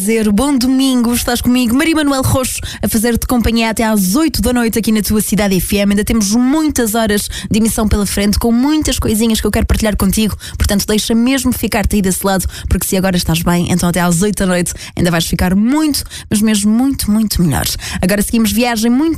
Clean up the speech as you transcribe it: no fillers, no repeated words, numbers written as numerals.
dizer bom domingo. Estás comigo, Maria Manuel Roxo, a fazer-te companhia até às 8 da noite aqui na tua Cidade FM. Ainda temos muitas horas de emissão pela frente, com muitas coisinhas que eu quero partilhar contigo. Portanto, deixa mesmo ficar-te aí desse lado, porque se agora estás bem, então até às 8 da noite ainda vais ficar muito, mas mesmo muito, muito melhor. Agora seguimos viagem muito